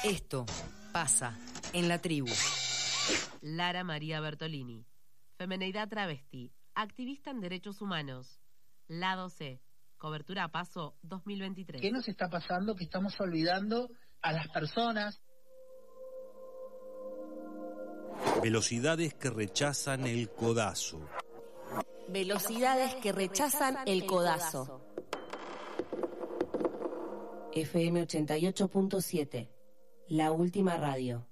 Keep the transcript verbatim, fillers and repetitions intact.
Esto pasa en la tribu. Lara María Bertolini, femeneidad travesti, activista en derechos humanos. Lado C, cobertura a paso dos mil veintitrés. ¿Qué nos está pasando? Que estamos olvidando a las personas. Velocidades que rechazan el codazo. Velocidades que rechazan el codazo. F M ochenta y ocho punto siete, la última radio.